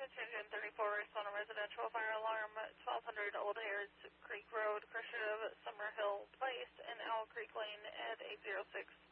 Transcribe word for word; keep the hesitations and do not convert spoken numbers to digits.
Engine thirty-four, respond to residential fire alarm, twelve hundred Old Harris Creek Road, Khrushchev, Summer Hill Place, and Owl Creek Lane at eight zero six